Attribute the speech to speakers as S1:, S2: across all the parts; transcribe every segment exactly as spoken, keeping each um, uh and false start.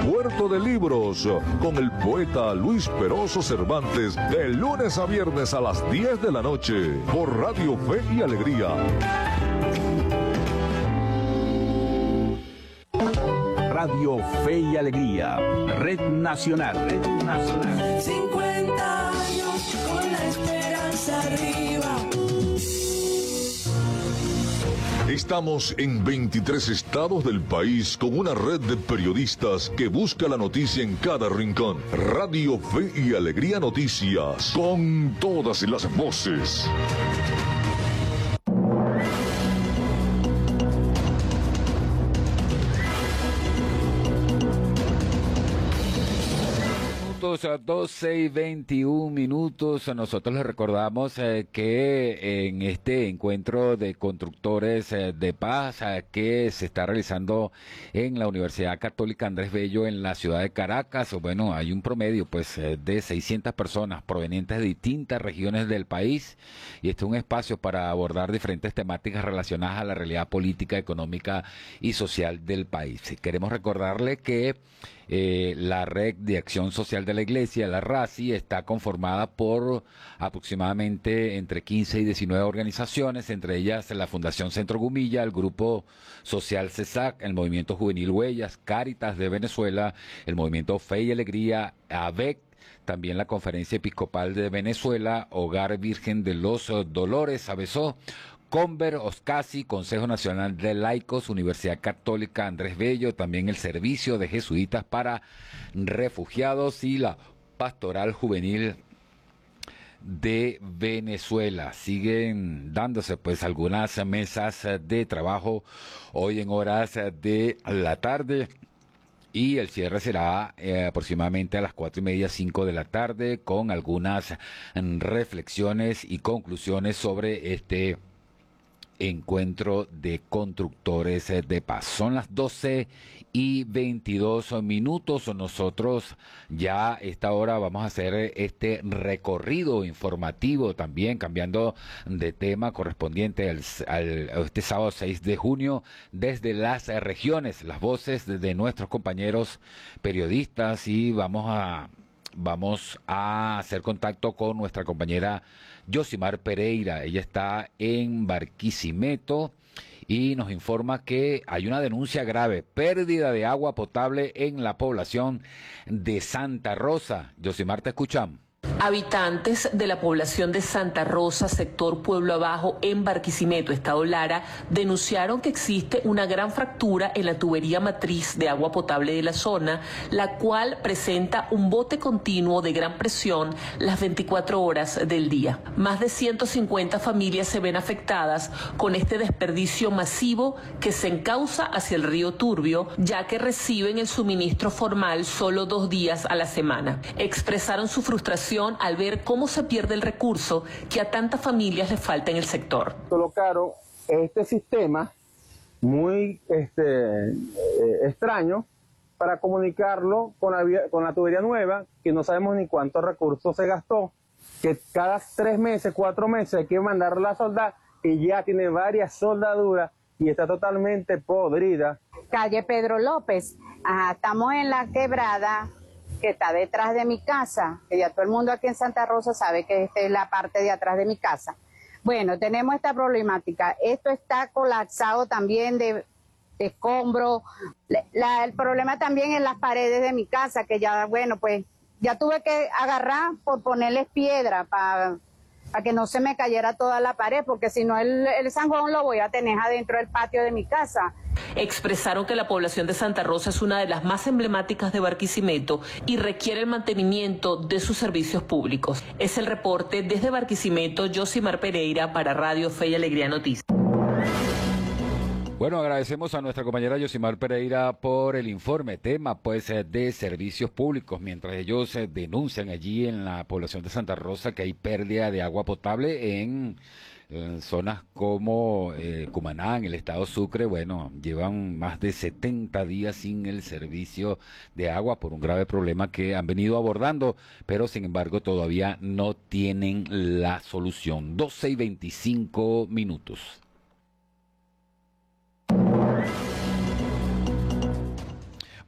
S1: Puerto de Libros, con el poeta Luis Peroso Cervantes, de lunes a viernes a las diez de la noche, por Radio Fe y Alegría.
S2: Radio Fe y Alegría, Red Nacional. Red Nacional.
S3: cincuenta años con la esperanza arriba.
S1: Estamos en veintitrés estados del país con una red de periodistas que busca la noticia en cada rincón. Radio Fe y Alegría Noticias, con todas las voces.
S4: doce y veintiún minutos. Nosotros les recordamos eh, que en este encuentro de constructores eh, de paz eh, que se está realizando en la Universidad Católica Andrés Bello en la ciudad de Caracas, bueno, hay un promedio pues eh, de seiscientas personas provenientes de distintas regiones del país, y este es un espacio para abordar diferentes temáticas relacionadas a la realidad política, económica y social del país. Queremos recordarle que Eh, la Red de Acción Social de la Iglesia, la R A C I, está conformada por aproximadamente entre quince y diecinueve organizaciones, entre ellas la Fundación Centro Gumilla, el Grupo Social CESAC, el Movimiento Juvenil Huellas, Cáritas de Venezuela, el Movimiento Fe y Alegría, A B E C, también la Conferencia Episcopal de Venezuela, Hogar Virgen de los Dolores, ABESO, Conver, Oscasi, Consejo Nacional de Laicos, Universidad Católica Andrés Bello, también el Servicio de Jesuitas para Refugiados y la Pastoral Juvenil de Venezuela. Siguen dándose pues algunas mesas de trabajo hoy en horas de la tarde, y el cierre será eh, aproximadamente a las cuatro y media, cinco de la tarde, con algunas reflexiones y conclusiones sobre este encuentro de constructores de paz. Son las doce y veintidós minutos. Nosotros ya a esta hora vamos a hacer este recorrido informativo, también cambiando de tema, correspondiente al, al este sábado seis de junio, desde las regiones, las voces de, de nuestros compañeros periodistas, y vamos a Vamos a hacer contacto con nuestra compañera Yosimar Pereira. Ella está en Barquisimeto y nos informa que hay una denuncia grave, pérdida de agua potable en la población de Santa Rosa. Yosimar, te escuchamos.
S5: Habitantes de la población de Santa Rosa, sector Pueblo Abajo, en Barquisimeto, estado Lara, denunciaron que existe una gran fractura en la tubería matriz de agua potable de la zona, la cual presenta un bote continuo de gran presión las veinticuatro horas del día. Más de ciento cincuenta familias se ven afectadas con este desperdicio masivo que se encausa hacia el río Turbio, ya que reciben el suministro formal solo dos días a la semana. Expresaron su frustración al ver cómo se pierde el recurso que a tantas familias les falta en el sector.
S6: Colocaron este sistema muy este, eh, extraño para comunicarlo con la, con la tubería nueva, que no sabemos ni cuántos recursos se gastó, que cada tres meses, cuatro meses hay que mandarla a soldar, y ya tiene varias soldaduras y está totalmente podrida.
S7: Calle Pedro López, ajá, estamos en la quebrada que está detrás de mi casa, que ya todo el mundo aquí en Santa Rosa sabe que esta es la parte de atrás de mi casa. Bueno, tenemos esta problemática. Esto está colapsado también de, de escombros. La, el problema también en las paredes de mi casa, que ya, bueno, pues ya tuve que agarrar por ponerles piedra para para que no se me cayera toda la pared, porque si no el, el zanjón lo voy a tener adentro del patio de mi casa.
S5: Expresaron que la población de Santa Rosa es una de las más emblemáticas de Barquisimeto y requiere el mantenimiento de sus servicios públicos. Es el reporte desde Barquisimeto, Yosimar Pereira para Radio Fe y Alegría Noticias.
S4: Bueno, agradecemos a nuestra compañera Yosimar Pereira por el informe, tema pues de servicios públicos, mientras ellos eh, denuncian allí en la población de Santa Rosa que hay pérdida de agua potable en, en zonas como eh, Cumaná, en el estado Sucre. Bueno, llevan más de setenta días sin el servicio de agua por un grave problema que han venido abordando, pero sin embargo todavía no tienen la solución. doce y veinticinco minutos.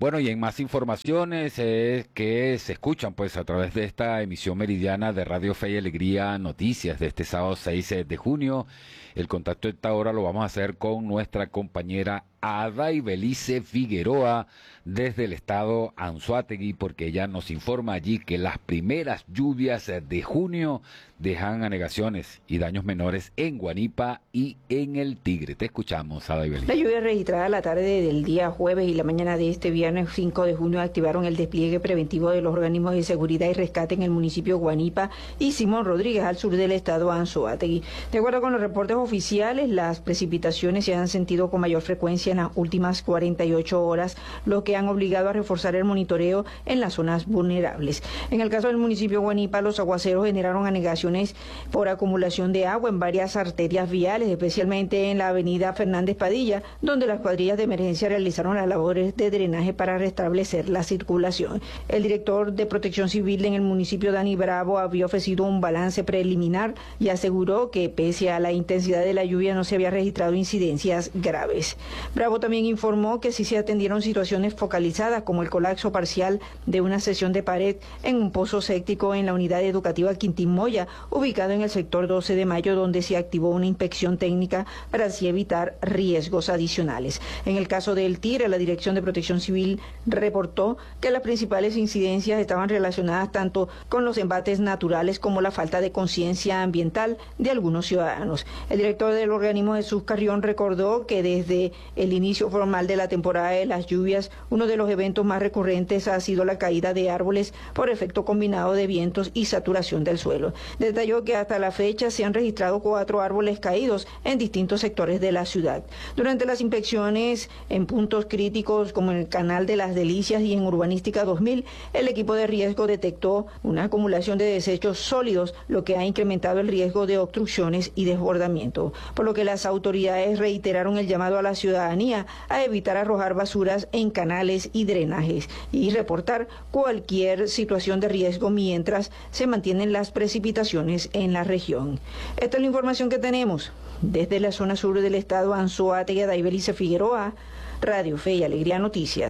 S4: Bueno, y en más informaciones eh, que se escuchan pues a través de esta emisión meridiana de Radio Fe y Alegría Noticias de este sábado seis de junio. El contacto de esta hora lo vamos a hacer con nuestra compañera Adaibelice Figueroa desde el estado Anzoátegui, porque ella nos informa allí que las primeras lluvias de junio dejan anegaciones y daños menores en Guanipa y en el Tigre. Te escuchamos, Adaibelice.
S8: La lluvia registrada la tarde del día jueves y la mañana de este viernes cinco de junio activaron el despliegue preventivo de los organismos de seguridad y rescate en el municipio Guanipa y Simón Rodríguez, al sur del estado Anzoátegui. De acuerdo con los reportes oficiales, las precipitaciones se han sentido con mayor frecuencia en las últimas cuarenta y ocho horas, lo que han obligado a reforzar el monitoreo en las zonas vulnerables. En el caso del municipio Guanipa, los aguaceros generaron anegaciones por acumulación de agua en varias arterias viales, especialmente en la avenida Fernández Padilla, donde las cuadrillas de emergencia realizaron las labores de drenaje para restablecer la circulación. El director de Protección Civil en el municipio, Dani Bravo, había ofrecido un balance preliminar y aseguró que pese a la intensidad de la lluvia no se había registrado incidencias graves. Bravo también informó que sí se atendieron situaciones focalizadas como el colapso parcial de una sección de pared en un pozo séptico en la unidad educativa Quintimoya, ubicado en el sector doce de mayo, donde se activó una inspección técnica para así evitar riesgos adicionales. En el caso del Tigre, la Dirección de Protección Civil reportó que las principales incidencias estaban relacionadas tanto con los embates naturales como la falta de conciencia ambiental de algunos ciudadanos. El director del organismo, Jesús Carrión, recordó que desde el inicio formal de la temporada de las lluvias, uno de los eventos más recurrentes ha sido la caída de árboles por efecto combinado de vientos y saturación del suelo. Detalló que hasta la fecha se han registrado cuatro árboles caídos en distintos sectores de la ciudad. Durante las inspecciones en puntos críticos como en el Canal de las Delicias y en Urbanística dos mil, el equipo de riesgo detectó una acumulación de desechos sólidos, lo que ha incrementado el riesgo de obstrucciones y desbordamiento, por lo que las autoridades reiteraron el llamado a la ciudadanía a evitar arrojar basuras en canales y drenajes y reportar cualquier situación de riesgo mientras se mantienen las precipitaciones en la región. Esta es la información que tenemos desde la zona sur del estado Anzoátegui. Adaibelice Figueroa, Radio Fe y Alegría Noticias.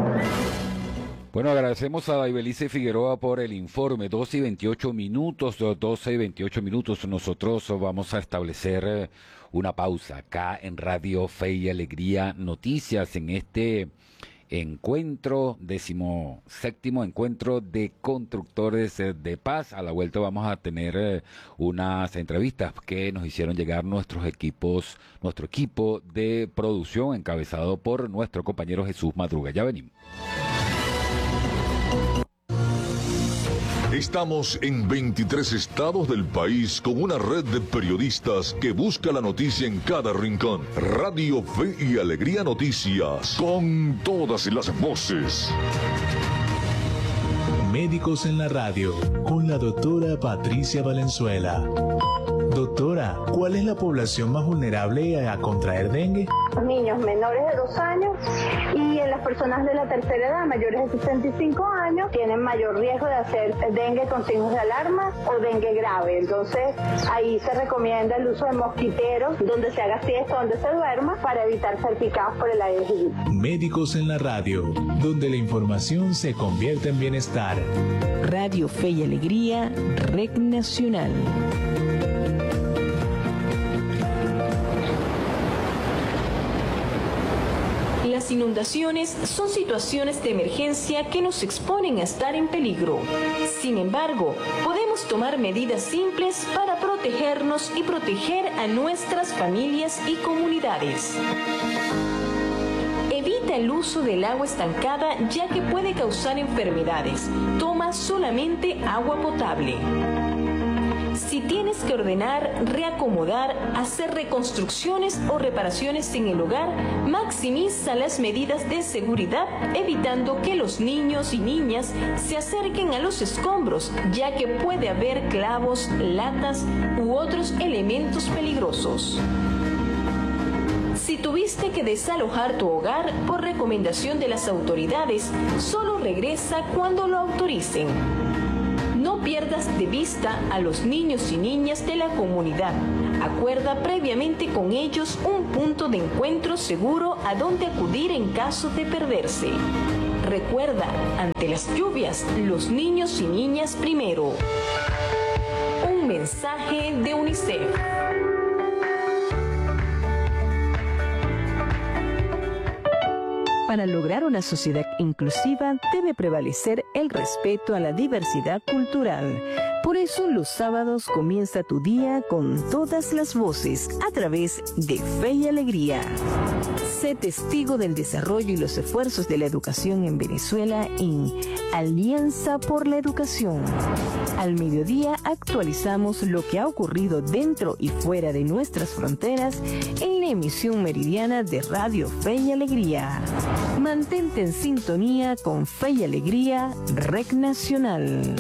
S4: Bueno, agradecemos a Adaibelice Figueroa por el informe. doce y veintiocho minutos, doce y veintiocho minutos. Nosotros vamos a establecer una pausa acá en Radio Fe y Alegría Noticias en este encuentro, decimoséptimo encuentro de constructores de paz. A la vuelta vamos a tener unas entrevistas que nos hicieron llegar nuestros equipos, nuestro equipo de producción encabezado por nuestro compañero Jesús Madruga. Ya venimos.
S1: Estamos en veintitrés estados del país con una red de periodistas que busca la noticia en cada rincón. Radio Fe y Alegría Noticias, con todas las voces.
S9: Médicos en la radio, con la doctora Patricia Valenzuela. Doctora, ¿cuál es la población más vulnerable a contraer dengue?
S10: Los niños menores de dos años y en las personas de la tercera edad, mayores de sesenta y cinco años, tienen mayor riesgo de hacer dengue con signos de alarma o dengue grave. Entonces, ahí se recomienda el uso de mosquiteros, donde se haga siesta, donde se duerma, para evitar ser picados por el Aedes aegypti.
S9: Médicos en la radio, donde la información se convierte en bienestar.
S11: Radio Fe y Alegría, Red Nacional. Las inundaciones son situaciones de emergencia que nos exponen a estar en peligro. Sin embargo, podemos tomar medidas simples para protegernos y proteger a nuestras familias y comunidades. Evita el uso del agua estancada, ya que puede causar enfermedades. Toma solamente agua potable. Si tienes que ordenar, reacomodar, hacer reconstrucciones o reparaciones en el hogar, maximiza las medidas de seguridad, evitando que los niños y niñas se acerquen a los escombros, ya que puede haber clavos, latas u otros elementos peligrosos. Si tuviste que desalojar tu hogar por recomendación de las autoridades, solo regresa cuando lo autoricen. No pierdas de vista a los niños y niñas de la comunidad. Acuerda previamente con ellos un punto de encuentro seguro a donde acudir en caso de perderse. Recuerda, ante las lluvias, los niños y niñas primero. Un mensaje de UNICEF.
S12: Para lograr una sociedad inclusiva debe prevalecer el respeto a la diversidad cultural. Por eso los sábados comienza tu día con todas las voces a través de Fe y Alegría. Sé testigo del desarrollo y los esfuerzos de la educación en Venezuela en Alianza por la Educación. Al mediodía actualizamos lo que ha ocurrido dentro y fuera de nuestras fronteras en la emisión meridiana de Radio Fe y Alegría. Mantente en sintonía con Fe y Alegría, Red Nacional.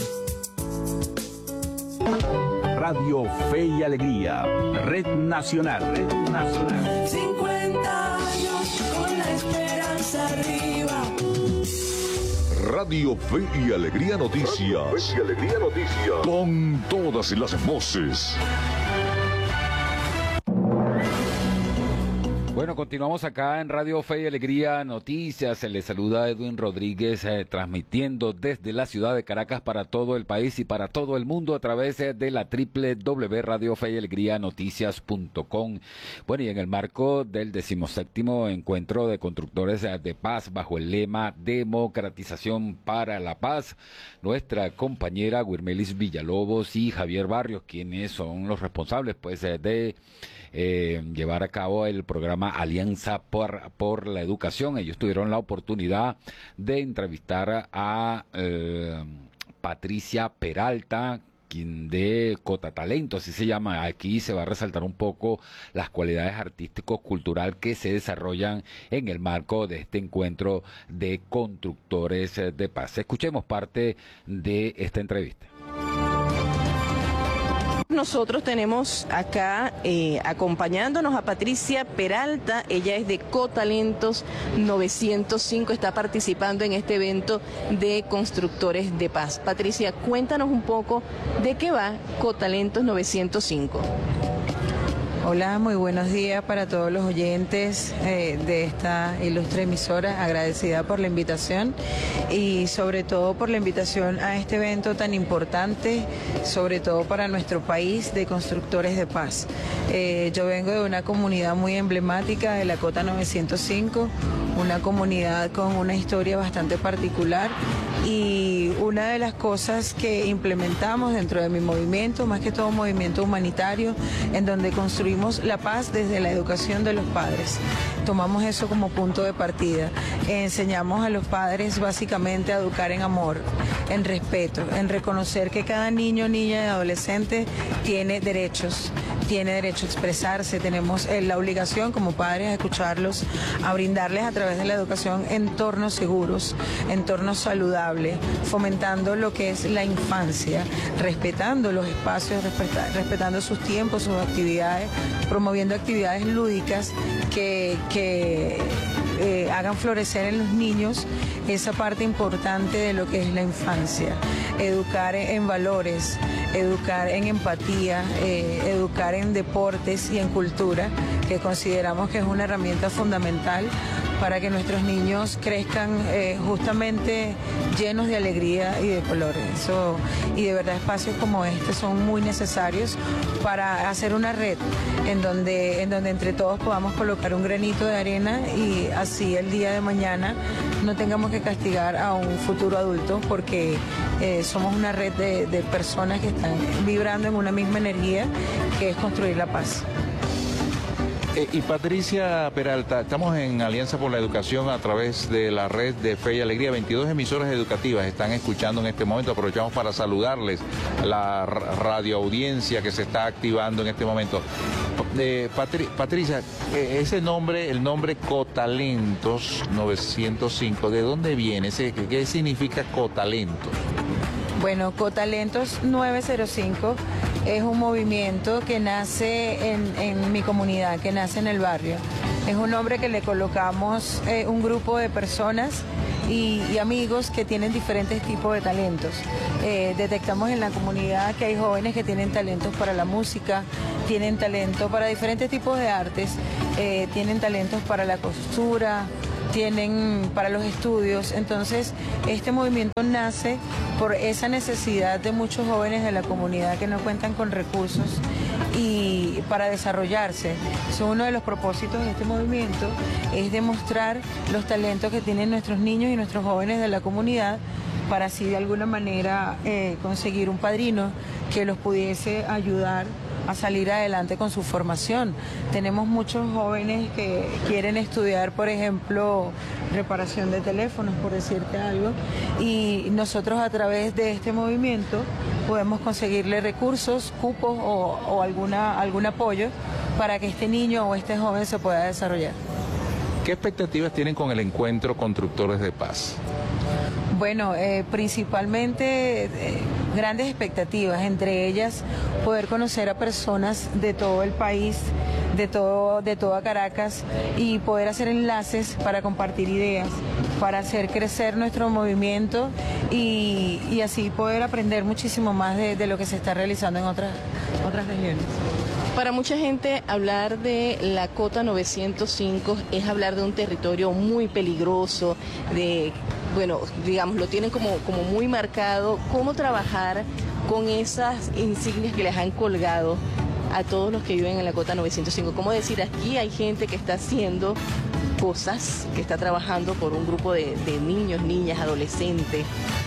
S2: Radio Fe y Alegría, Red Nacional, Red Nacional.
S3: cincuenta años con la esperanza arriba.
S1: Radio Fe y Alegría Noticias. Radio Fe y Alegría Noticias. Con todas las voces.
S4: Bueno, continuamos acá en Radio Fe y Alegría Noticias. Se les saluda Edwin Rodríguez, eh, transmitiendo desde la ciudad de Caracas para todo el país y para todo el mundo a través eh, de la doble u doble u doble u punto radio fe y alegría noticias punto com. Bueno, y en el marco del decimoséptimo Encuentro de Constructores eh, de Paz, bajo el lema Democratización para la Paz, nuestra compañera Guirmelis Villalobos y Javier Barrios, quienes son los responsables pues eh, de Eh, llevar a cabo el programa Alianza por, por la Educación. Ellos tuvieron la oportunidad de entrevistar a eh, Patricia Peralta, quien de Cotatalento, así se llama. Aquí se va a resaltar un poco las cualidades artístico-cultural que se desarrollan en el marco de este encuentro de constructores de paz. Escuchemos parte de esta entrevista.
S13: Nosotros tenemos acá eh, acompañándonos a Patricia Peralta. Ella es de Cotalentos novecientos cinco, está participando en este evento de Constructores de Paz. Patricia, cuéntanos un poco de qué va Cotalentos novecientos cinco.
S14: Hola, muy buenos días para todos los oyentes eh, de esta ilustre emisora, agradecida por la invitación y sobre todo por la invitación a este evento tan importante, sobre todo para nuestro país de constructores de paz. Eh, yo vengo de una comunidad muy emblemática de la Cota novecientos cinco, una comunidad con una historia bastante particular y una de las cosas que implementamos dentro de mi movimiento, más que todo un movimiento humanitario, en donde construimos la paz desde la educación de los padres. Tomamos eso como punto de partida. Enseñamos a los padres básicamente a educar en amor, en respeto, en reconocer que cada niño, niña y adolescente tiene derechos, tiene derecho a expresarse. Tenemos eh, la obligación como padres a escucharlos, a brindarles a través de la educación entornos seguros, entornos saludables, fomentando lo que es la infancia, respetando los espacios, respeta, respetando sus tiempos, sus actividades, promoviendo actividades lúdicas que, que eh, hagan florecer en los niños esa parte importante de lo que es la infancia. Educar en valores, educar en empatía, eh, educar en deportes y en cultura, que consideramos que es una herramienta fundamental para que nuestros niños crezcan eh, justamente llenos de alegría y de colores. Eso, y de verdad espacios como este son muy necesarios para hacer una red en donde, en donde entre todos podamos colocar un granito de arena y así el día de mañana no tengamos que castigar a un futuro adulto, porque eh, somos una red de, de personas que están vibrando en una misma energía, que es construir la paz.
S15: Eh, y Patricia Peralta, estamos en Alianza por la Educación a través de la red de Fe y Alegría. veintidós emisoras educativas están escuchando en este momento. Aprovechamos para saludarles la radioaudiencia que se está activando en este momento. Eh, Patri Patricia, eh, ese nombre, el nombre Cotalentos novecientos cinco, ¿de dónde viene? Ese, ¿qué significa Cotalentos?
S14: Bueno, Cotalentos novecientos cinco es un movimiento que nace en, en mi comunidad, que nace en el barrio. Es un nombre que le colocamos eh, un grupo de personas y, y amigos que tienen diferentes tipos de talentos. Eh, detectamos en la comunidad que hay jóvenes que tienen talentos para la música, tienen talento para diferentes tipos de artes, eh, tienen talentos para la costura, tienen para los estudios. Entonces, este movimiento nace por esa necesidad de muchos jóvenes de la comunidad que no cuentan con recursos y para desarrollarse. So, uno de los propósitos de este movimiento es demostrar los talentos que tienen nuestros niños y nuestros jóvenes de la comunidad para así de alguna manera eh, conseguir un padrino que los pudiese ayudar a salir adelante con su formación. Tenemos muchos jóvenes que quieren estudiar, por ejemplo, reparación de teléfonos, por decirte algo, y nosotros a través de este movimiento podemos conseguirle recursos, cupos o, o alguna, algún apoyo para que este niño o este joven se pueda desarrollar.
S15: ¿Qué expectativas tienen con el encuentro Constructores de Paz?
S14: Bueno, eh, principalmente eh, grandes expectativas, entre ellas poder conocer a personas de todo el país, de todo, de toda Caracas, y poder hacer enlaces para compartir ideas, para hacer crecer nuestro movimiento y, y así poder aprender muchísimo más de, de lo que se está realizando en otras, otras regiones.
S13: Para mucha gente hablar de la Cota novecientos cinco es hablar de un territorio muy peligroso, de, bueno, digamos, lo tienen como, como muy marcado. ¿Cómo trabajar con esas insignias que les han colgado a todos los que viven en la Cota novecientos cinco? ¿Cómo decir, aquí hay gente que está haciendo cosas, que está trabajando por un grupo de, de niños, niñas, adolescentes?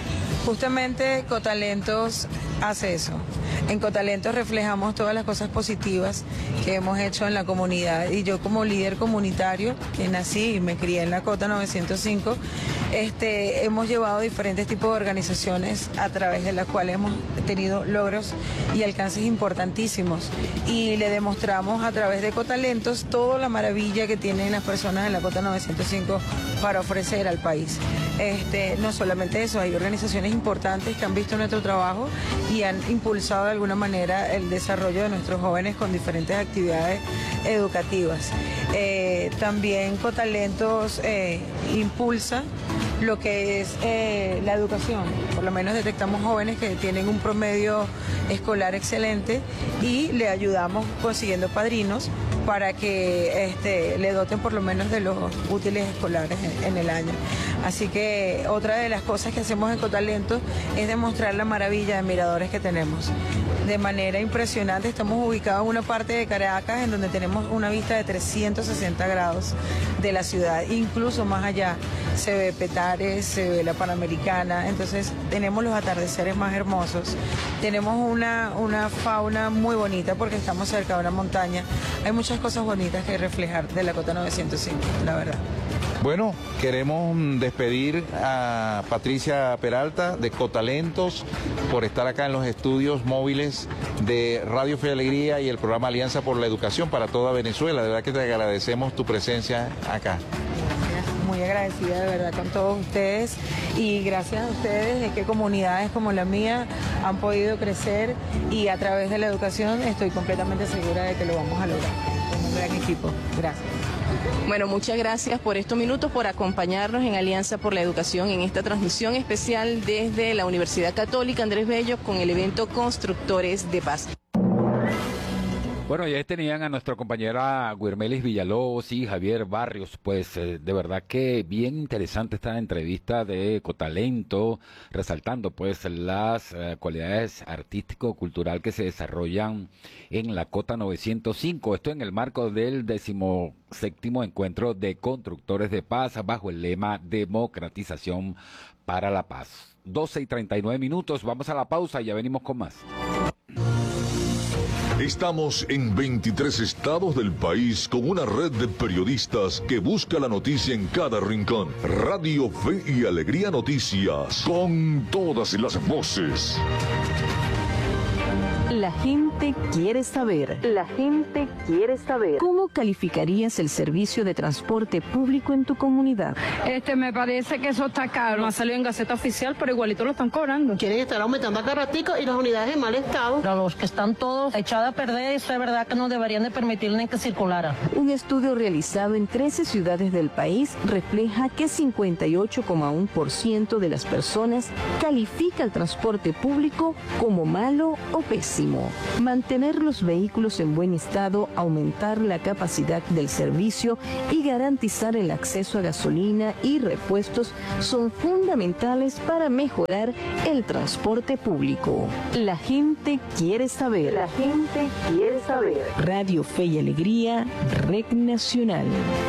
S14: Justamente Cotalentos hace eso. En Cotalentos reflejamos todas las cosas positivas que hemos hecho en la comunidad, y yo como líder comunitario, que nací y me crié en la Cota novecientos cinco, este, hemos llevado diferentes tipos de organizaciones a través de las cuales hemos tenido logros y alcances importantísimos, y le demostramos a través de Cotalentos toda la maravilla que tienen las personas en la Cota novecientos cinco para ofrecer al país. Este, no solamente eso, hay organizaciones importantes que han visto nuestro trabajo y han impulsado de alguna manera el desarrollo de nuestros jóvenes con diferentes actividades educativas. Eh, también Cotalentos eh, impulsa lo que es eh, la educación. Por lo menos detectamos jóvenes que tienen un promedio escolar excelente y le ayudamos consiguiendo padrinos para que este, le doten por lo menos de los útiles escolares en, en el año. Así que otra de las cosas que hacemos en Cotalentos es demostrar la maravilla de miradores que tenemos. De manera impresionante, estamos ubicados en una parte de Caracas en donde tenemos una vista de trescientos sesenta grados de la ciudad, incluso más allá se ve Petare, se ve la Panamericana, entonces tenemos los atardeceres más hermosos, tenemos una, una fauna muy bonita porque estamos cerca de una montaña, hay muchas cosas bonitas que reflejar de la Cota novecientos cinco, la verdad.
S15: Bueno, queremos despedir a Patricia Peralta de Cotalentos por estar acá en los estudios móviles de Radio Fe y Alegría y el programa Alianza por la Educación para toda Venezuela. De verdad que te agradecemos tu presencia acá.
S14: Muy agradecida de verdad con todos ustedes, y gracias a ustedes de que comunidades como la mía han podido crecer, y a través de la educación estoy completamente segura de que lo vamos a lograr. Con un gran equipo. Gracias.
S13: Bueno, muchas gracias por estos minutos, por acompañarnos en Alianza por la Educación en esta transmisión especial desde la Universidad Católica Andrés Bello con el evento Constructores de Paz.
S4: Bueno, ya tenían a nuestra compañera Guirmelis Villalobos y Javier Barrios, pues eh, de verdad que bien interesante esta entrevista de Cotalento, resaltando pues las eh, cualidades artístico-cultural que se desarrollan en la Cota novecientos cinco, esto en el marco del decimoséptimo encuentro de Constructores de Paz bajo el lema Democratización para la Paz. doce y treinta y nueve minutos, vamos a la pausa y ya venimos con más.
S1: Estamos en veintitrés estados del país con una red de periodistas que busca la noticia en cada rincón. Radio Fe y Alegría Noticias, con todas las voces.
S12: La gente quiere saber. La gente quiere saber. ¿Cómo calificarías el servicio de transporte público en tu comunidad?
S16: Este, me parece que eso está caro. No ha salido en Gaceta Oficial, pero igualito lo están cobrando.
S17: Quieren estar aumentando acá ratico y las unidades en mal estado.
S16: Pero los que están todos echados a perder, eso es verdad que no deberían de permitirle que circulara.
S12: Un estudio realizado en trece ciudades del país refleja que cincuenta y ocho coma uno por ciento de las personas califica el transporte público como malo o pésimo. como mantener los vehículos en buen estado, aumentar la capacidad del servicio y garantizar el acceso a gasolina y repuestos son fundamentales para mejorar el transporte público. La gente quiere saber.
S11: La gente quiere saber.
S12: Radio Fe y Alegría, Red Nacional.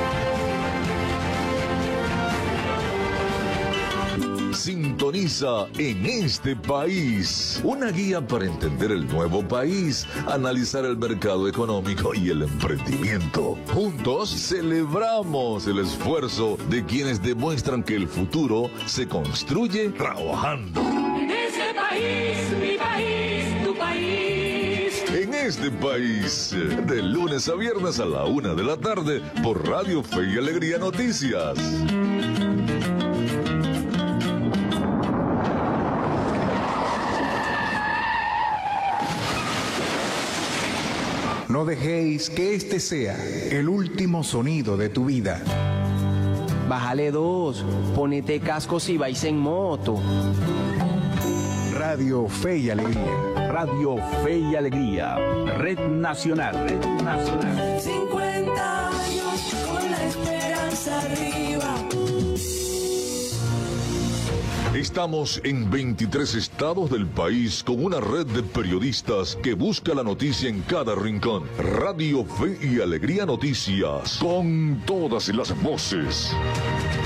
S1: Sintoniza En Este País, una guía para entender el nuevo país, analizar el mercado económico y el emprendimiento. Juntos celebramos el esfuerzo de quienes demuestran que el futuro se construye trabajando.
S3: En este país, mi país, tu país.
S1: En Este País, de lunes a viernes a la una de la tarde por Radio Fe y Alegría Noticias.
S18: No dejéis que este sea el último sonido de tu vida.
S19: Bájale dos, ponete casco si vais en moto.
S18: Radio Fe y Alegría.
S2: Radio Fe y Alegría. Red Nacional. Red Nacional.
S3: cincuenta años con la esperanza arriba.
S1: Estamos en veintitrés estados del país con una red de periodistas que busca la noticia en cada rincón. Radio Fe y Alegría Noticias, con todas las voces.